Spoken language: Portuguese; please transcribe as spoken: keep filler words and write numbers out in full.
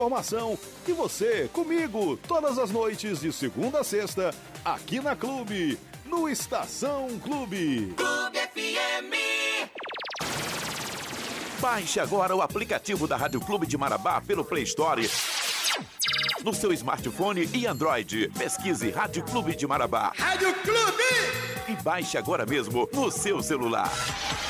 Informação e você comigo todas as noites de segunda a sexta aqui na Clube, no Estação Clube. Clube F M. Baixe agora o aplicativo da Rádio Clube de Marabá pelo Play Store no seu smartphone e Android. Pesquise Rádio Clube de Marabá. Rádio Clube! E baixe agora mesmo no seu celular.